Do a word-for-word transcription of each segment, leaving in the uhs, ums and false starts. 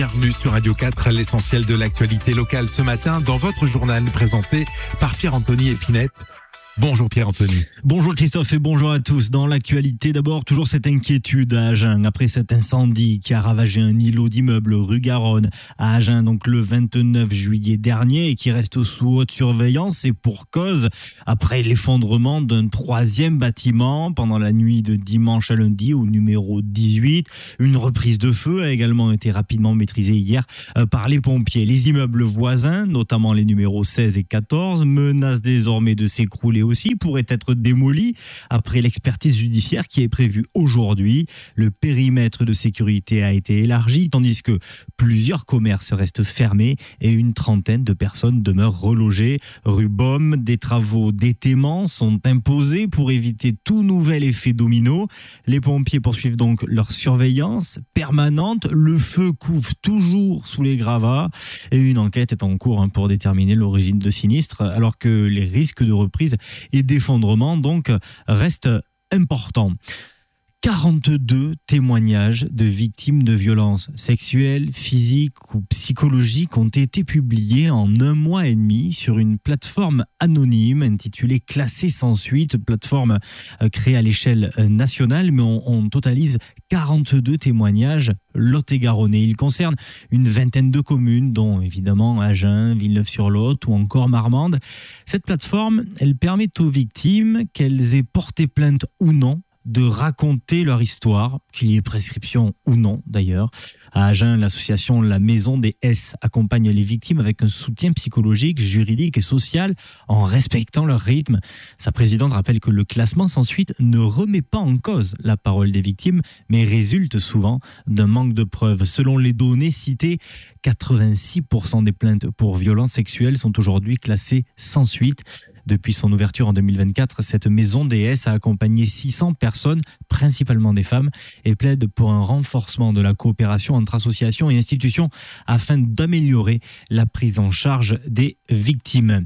Bienvenue sur Radio quatre, l'essentiel de l'actualité locale ce matin dans votre journal présenté par Pierre-Anthony Épinette. Bonjour Pierre-Anthony. Bonjour Christophe et bonjour à tous. Dans l'actualité, d'abord, toujours cette inquiétude à Agen après cet incendie qui a ravagé un îlot d'immeubles rue Garonne à Agen, donc le vingt-neuf juillet dernier, et qui reste sous haute surveillance et pour cause, après l'effondrement d'un troisième bâtiment pendant la nuit de dimanche à lundi au numéro dix-huit. Une reprise de feu a également été rapidement maîtrisée hier par les pompiers. Les immeubles voisins, notamment les numéros seize et quatorze, menacent désormais de s'écrouler aussi, pourrait être démoli après l'expertise judiciaire qui est prévue aujourd'hui. Le périmètre de sécurité a été élargi, tandis que plusieurs commerces restent fermés et une trentaine de personnes demeurent relogées. Rue Baume, des travaux d'étaiement sont imposés pour éviter tout nouvel effet domino. Les pompiers poursuivent donc leur surveillance permanente. Le feu couve toujours sous les gravats et une enquête est en cours pour déterminer l'origine de sinistre, alors que les risques de reprise et d'effondrement donc restent importants. quarante-deux témoignages de victimes de violences sexuelles, physiques ou psychologiques ont été publiés en un mois et demi sur une plateforme anonyme intitulée Classé sans suite, plateforme créée à l'échelle nationale, mais on, on totalise quarante-deux témoignages lot-et-garonnais. Ils concernent une vingtaine de communes, dont évidemment Agen, Villeneuve-sur-Lot ou encore Marmande. Cette plateforme, elle permet aux victimes, qu'elles aient porté plainte ou non, de raconter leur histoire, qu'il y ait prescription ou non d'ailleurs. À Agen, l'association La Maison des S accompagne les victimes avec un soutien psychologique, juridique et social en respectant leur rythme. Sa présidente rappelle que le classement sans suite ne remet pas en cause la parole des victimes, mais résulte souvent d'un manque de preuves. Selon les données citées, quatre-vingt-six pour cent des plaintes pour violences sexuelles sont aujourd'hui classées sans suite. Depuis son ouverture en deux mille vingt-quatre, cette maison D S a accompagné six cents personnes, principalement des femmes, et plaide pour un renforcement de la coopération entre associations et institutions afin d'améliorer la prise en charge des victimes.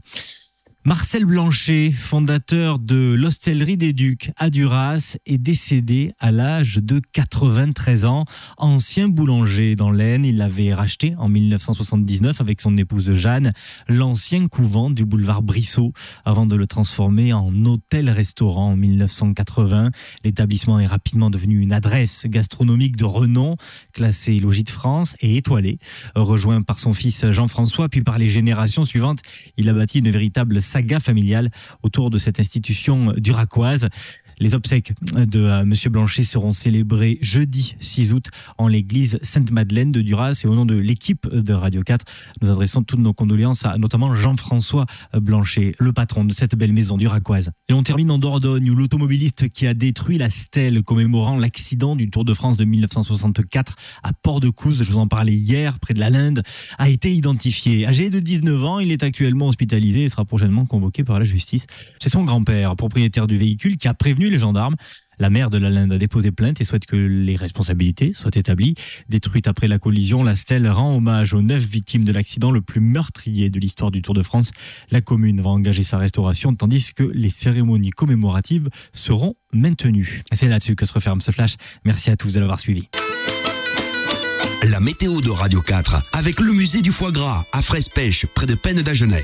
Marcel Blanchet, fondateur de l'Hostellerie des Ducs à Duras, est décédé à l'âge de quatre-vingt-treize ans. Ancien boulanger dans l'Aisne, il l'avait racheté en dix-neuf cent soixante-dix-neuf avec son épouse Jeanne, l'ancien couvent du boulevard Brissot, avant de le transformer en hôtel-restaurant en dix-neuf cent quatre-vingts. L'établissement est rapidement devenu une adresse gastronomique de renom, classée Logis de France et étoilée. Rejoint par son fils Jean-François, puis par les générations suivantes, il a bâti une véritable saga familiale autour de cette institution duracoise. Les obsèques de euh, Monsieur Blanchet seront célébrées jeudi six août en l'église Sainte-Madeleine de Duras. Et au nom de l'équipe de Radio quatre, nous adressons toutes nos condoléances à notamment Jean-François Blanchet, le patron de cette belle maison duracoise. Et on termine en Dordogne où l'automobiliste qui a détruit la stèle commémorant l'accident du Tour de France de dix-neuf cent soixante-quatre à Port-de-Couze, je vous en parlais hier, près de la Linde, a été identifié. Âgé de dix-neuf ans, il est actuellement hospitalisé et sera prochainement convoqué par la justice. C'est son grand-père, propriétaire du véhicule, qui a prévenu les gendarmes. La maire de la Linde a déposé plainte et souhaite que les responsabilités soient établies. Détruite après la collision, la stèle rend hommage aux neuf victimes de l'accident le plus meurtrier de l'histoire du Tour de France. La commune va engager sa restauration tandis que les cérémonies commémoratives seront maintenues. C'est là-dessus que se referme ce flash. Merci à tous de l'avoir suivi. La météo de Radio quatre avec le musée du foie gras à Fraise-Pêche près de Pennes d'Agenais.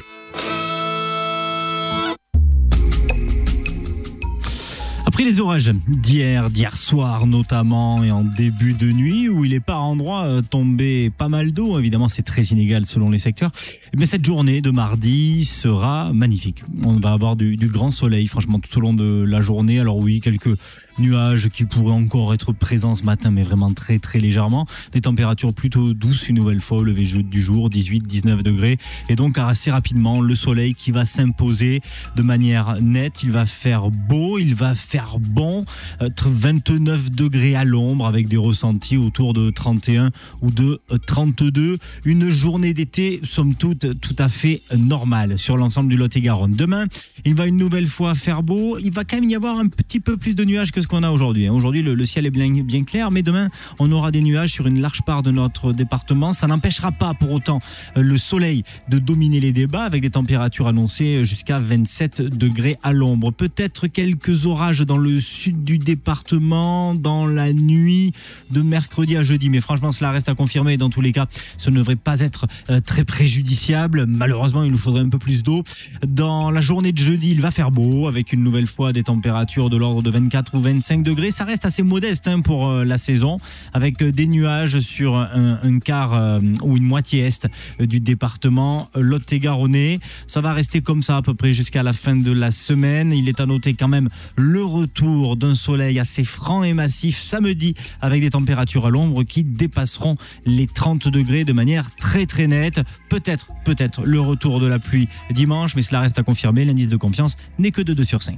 Après les orages d'hier, d'hier soir notamment et en début de nuit où il est par endroits tombé pas mal d'eau, évidemment c'est très inégal selon les secteurs, mais cette journée de mardi sera magnifique. On va avoir du, du grand soleil franchement tout au long de la journée. Alors oui, quelques nuages qui pourraient encore être présents ce matin, mais vraiment très très légèrement. Des températures plutôt douces une nouvelle fois au lever du jour, dix-huit à dix-neuf degrés. Et donc assez rapidement, le soleil qui va s'imposer de manière nette. Il va faire beau, il va faire bon. vingt-neuf degrés à l'ombre avec des ressentis autour de trente et un ou de trente-deux. Une journée d'été, somme toute, tout à fait normale sur l'ensemble du Lot-et-Garonne. Demain, il va une nouvelle fois faire beau. Il va quand même y avoir un petit peu plus de nuages que que ce qu'on a aujourd'hui. Aujourd'hui, le, le ciel est bien, bien clair, mais demain, on aura des nuages sur une large part de notre département. Ça n'empêchera pas pour autant le soleil de dominer les débats avec des températures annoncées jusqu'à vingt-sept degrés à l'ombre. Peut-être quelques orages dans le sud du département dans la nuit de mercredi à jeudi, mais franchement, cela reste à confirmer. Dans tous les cas, ce ne devrait pas être très préjudiciable. Malheureusement, il nous faudrait un peu plus d'eau. Dans la journée de jeudi, il va faire beau avec une nouvelle fois des températures de l'ordre de vingt-quatre ou vingt-cinq degrés. Ça reste assez modeste hein, pour euh, la saison, avec des nuages sur un, un quart euh, ou une moitié est du département Lot-et-Garonnais. Ça va rester comme ça à peu près jusqu'à la fin de la semaine. Il est à noter quand même le retour d'un soleil assez franc et massif samedi, avec des températures à l'ombre qui dépasseront les trente degrés de manière très très nette. Peut-être, peut-être le retour de la pluie dimanche, mais cela reste à confirmer. L'indice de confiance n'est que de deux sur cinq.